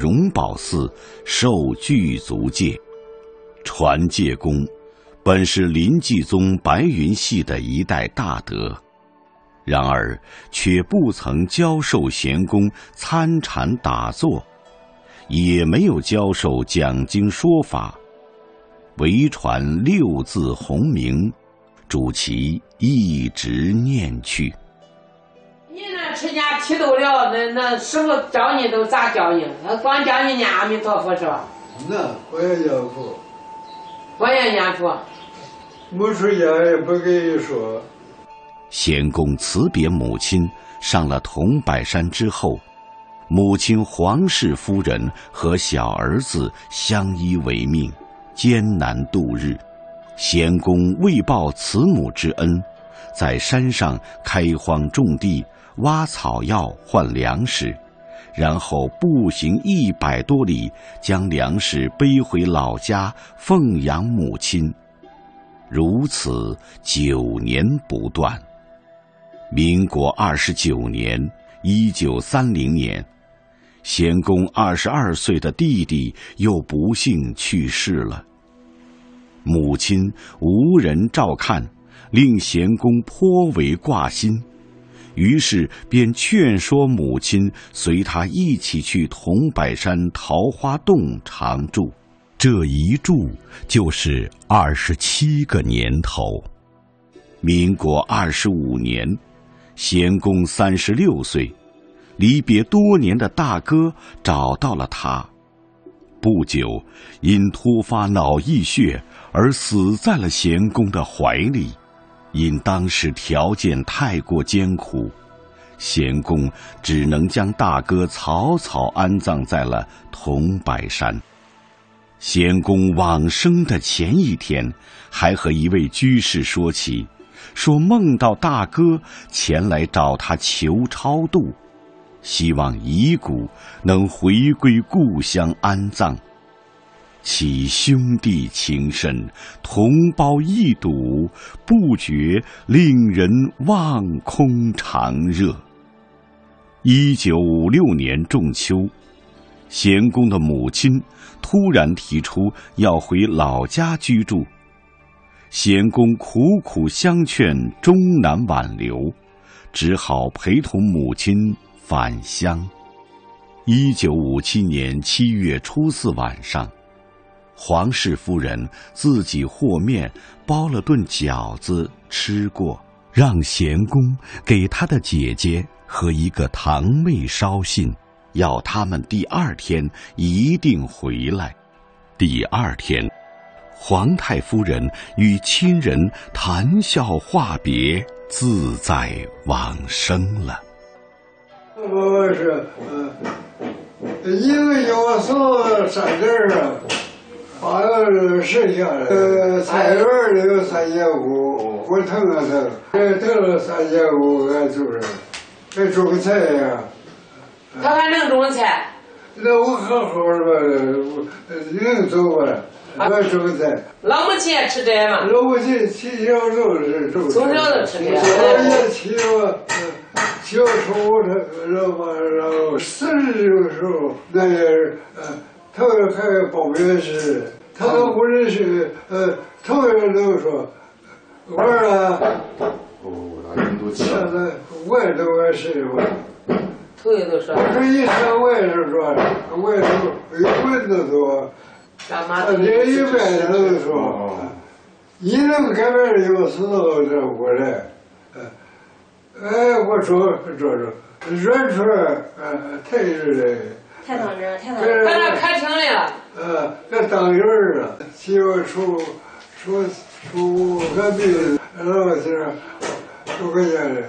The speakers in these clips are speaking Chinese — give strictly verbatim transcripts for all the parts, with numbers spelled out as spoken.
荣宝寺受具足戒。传戒公本是临济宗白云系的一代大德，然而却不曾教授贤公参禅打坐，也没有教授讲经说法，唯传六字洪名，主其一直念去。 你那持家剃度了，那那师傅教你都咋教你？光教你念阿弥陀佛是吧？ 那我也念佛， 我也念佛。 没出家也不跟你说。 贤公辞别母亲，上了桐柏山之后，母亲黄氏夫人和小儿子相依为命，艰难度日。贤公为报慈母之恩，在山上开荒种地，挖草药换粮食，然后步行一百多里，将粮食背回老家奉养母亲，如此九年不断。民国二十九年，一九三零年，贤公二十二岁的弟弟又不幸去世了。母亲无人照看，令贤公颇为挂心，于是便劝说母亲随他一起去桐柏山桃花洞常住。这一住就是二十七个年头。民国二十五年，贤公三十六岁，离别多年的大哥找到了他。不久，因突发脑溢血而死在了贤公的怀里。因当时条件太过艰苦，贤公只能将大哥草草安葬在了桐柏山。贤公往生的前一天，还和一位居士说起，说梦到大哥前来找他求超度，希望遗骨能回归故乡安葬。其兄弟情深，同胞一睹，不觉令人望空长热。一九五六年仲秋，贤公的母亲突然提出要回老家居住，贤公苦苦相劝，终难挽留，只好陪同母亲返乡。一九五七年七月初四晚上，黄氏夫人自己和面包了顿饺子吃过，让贤公给他的姐姐和一个堂妹捎信，要他们第二天一定回来。第二天，皇太夫人与亲人谈笑话别，自在往生了。 我是呃，一个要送三件啊，把那剩下的呃菜园里有三千五，我腾了腾，这腾了三千五，俺就是，还种菜呀。 他还能种菜？ 那我好好的吧，能种吧。我种菜。 老母亲也吃这嘛？ 老母亲从小就是种菜。 从小就吃这。 我也起我，小时候他然后然后四十的时候，那也是呃，头还报名时，他都不认识，呃，头人都说，我啊，现在我也都认识我。 头一都说。 我说以前我也是说，我也都有文的说。他这一辈子都说，你能改变有时候这我来，哎，我说说说，软出来，呃，太热了， 太当真，太当真。 搁那开庭来了。 呃，搁当院了，媳妇出出出隔壁老师都个家的，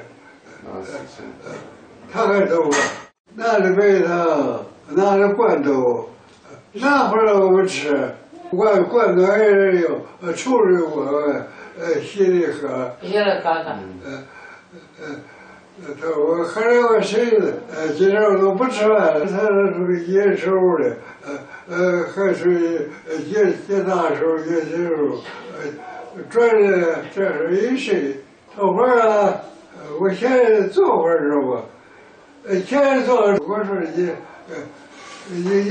他还走了，拿着白糖，拿着罐头。那不让我们吃，罐罐头还是有，呃，抽着我，呃，稀里喝。 稀里喝喝。 呃呃，他我后来我谁子，呃，今天我都不吃饭了，他属于野手的，呃呃，还属于呃野野大手野小手，呃，转的这是一谁？头发啊，我现在做会儿是不？呃，现在做我说你，呃，你。